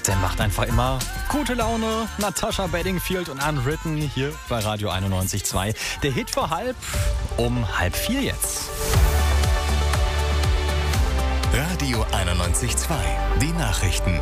Der macht einfach immer gute Laune. Natasha Bedingfield und Unwritten hier bei Radio 91.2. Der Hit für um 3:30 jetzt. Radio 91.2. Die Nachrichten.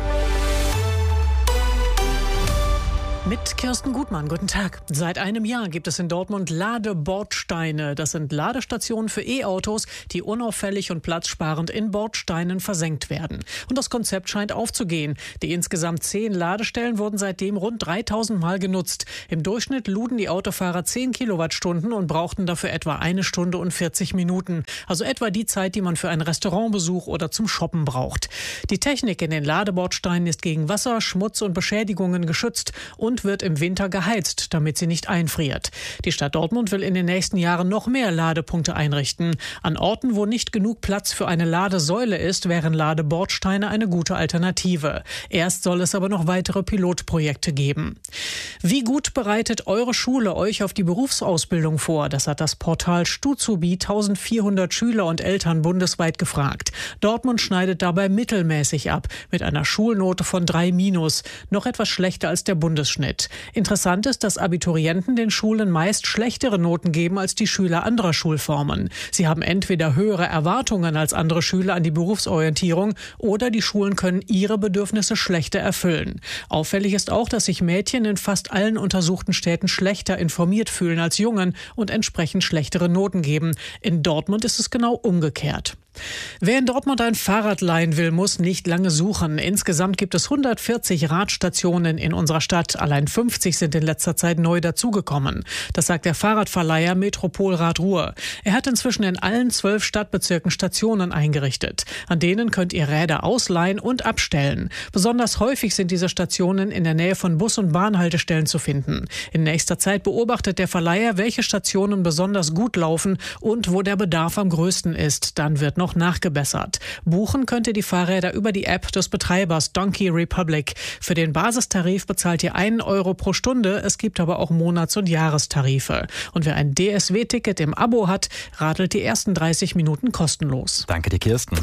Mit Kirsten Gutmann, guten Tag. Seit einem Jahr gibt es in Dortmund Ladebordsteine. Das sind Ladestationen für E-Autos, die unauffällig und platzsparend in Bordsteinen versenkt werden. Und das Konzept scheint aufzugehen. Die insgesamt 10 Ladestellen wurden seitdem rund 3000 Mal genutzt. Im Durchschnitt luden die Autofahrer 10 Kilowattstunden und brauchten dafür etwa 1 Stunde und 40 Minuten. Also etwa die Zeit, die man für einen Restaurantbesuch oder zum Shoppen braucht. Die Technik in den Ladebordsteinen ist gegen Wasser, Schmutz und Beschädigungen geschützt und wird im Winter geheizt, damit sie nicht einfriert. Die Stadt Dortmund will in den nächsten Jahren noch mehr Ladepunkte einrichten. An Orten, wo nicht genug Platz für eine Ladesäule ist, wären Ladebordsteine eine gute Alternative. Erst soll es aber noch weitere Pilotprojekte geben. Wie gut bereitet eure Schule euch auf die Berufsausbildung vor? Das hat das Portal Stuzubi 1400 Schüler und Eltern bundesweit gefragt. Dortmund schneidet dabei mittelmäßig ab, mit einer Schulnote von 3-, noch etwas schlechter als der Bundesschnitt. Interessant ist, dass Abiturienten den Schulen meist schlechtere Noten geben als die Schüler anderer Schulformen. Sie haben entweder höhere Erwartungen als andere Schüler an die Berufsorientierung oder die Schulen können ihre Bedürfnisse schlechter erfüllen. Auffällig ist auch, dass sich Mädchen in fast allen untersuchten Städten schlechter informiert fühlen als Jungen und entsprechend schlechtere Noten geben. In Dortmund ist es genau umgekehrt. Wer in Dortmund ein Fahrrad leihen will, muss nicht lange suchen. Insgesamt gibt es 140 Radstationen in unserer Stadt. Allein 50 sind in letzter Zeit neu dazugekommen. Das sagt der Fahrradverleiher Metropolrad Ruhr. Er hat inzwischen in allen 12 Stadtbezirken Stationen eingerichtet. An denen könnt ihr Räder ausleihen und abstellen. Besonders häufig sind diese Stationen in der Nähe von Bus- und Bahnhaltestellen zu finden. In nächster Zeit beobachtet der Verleiher, welche Stationen besonders gut laufen und wo der Bedarf am größten ist. Dann wird noch nachgebessert. Buchen könnt ihr die Fahrräder über die App des Betreibers Donkey Republic. Für den Basistarif bezahlt ihr 1 Euro pro Stunde. Es gibt aber auch Monats- und Jahrestarife. Und wer ein DSW-Ticket im Abo hat, radelt die ersten 30 Minuten kostenlos. Danke dir, Kirsten.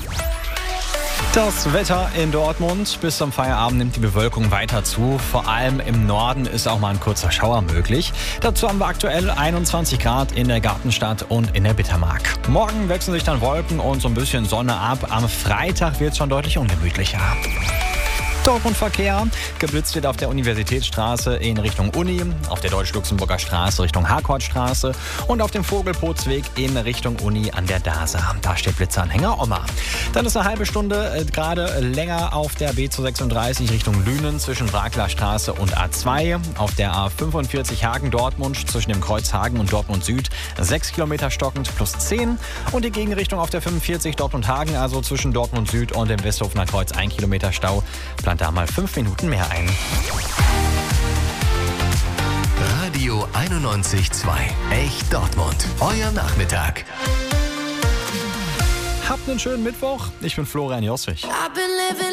Das Wetter in Dortmund. Bis zum Feierabend nimmt die Bewölkung weiter zu. Vor allem im Norden ist auch mal ein kurzer Schauer möglich. Dazu haben wir aktuell 21 Grad in der Gartenstadt und in der Bittermark. Morgen wechseln sich dann Wolken und so ein bisschen Sonne ab. Am Freitag wird es schon deutlich ungemütlicher. Dortmund-Verkehr. Geblitzt wird auf der Universitätsstraße in Richtung Uni, auf der Deutsch-Luxemburger Straße Richtung Harkortstraße und auf dem Vogelpotsweg in Richtung Uni an der DASA. Da steht Blitzeranhänger Oma. Dann ist eine halbe Stunde gerade länger auf der B236 Richtung Lünen zwischen Brakler Straße und A2. Auf der A45 Hagen-Dortmund zwischen dem Kreuz Hagen und Dortmund Süd 6 Kilometer stockend plus 10. Und die Gegenrichtung auf der 45 Dortmund-Hagen, also zwischen Dortmund Süd und dem Westhofener Kreuz 1 Kilometer Stau. Plant da mal 5 Minuten mehr ein. Radio 91.2. Echt Dortmund. Euer Nachmittag. Habt einen schönen Mittwoch. Ich bin Florian Jossich.